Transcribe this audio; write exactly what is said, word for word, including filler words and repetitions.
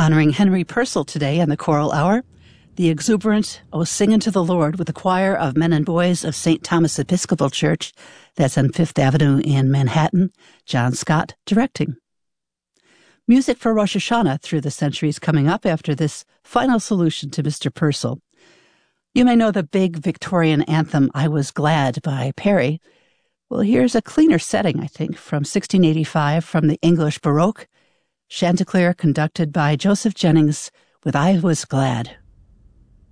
honoring Henry Purcell today in the Choral Hour. The exuberant "O Sing Unto the Lord" with the choir of men and boys of Saint Thomas Episcopal Church, that's on Fifth Avenue in Manhattan, John Scott directing. Music for Rosh Hashanah through the centuries coming up after this final solution to Mister Purcell. You may know the big Victorian anthem, "I Was Glad" by Perry. Well, here's a cleaner setting, I think, from sixteen eighty-five from the English Baroque, Chanticleer conducted by Joseph Jennings with "I Was Glad."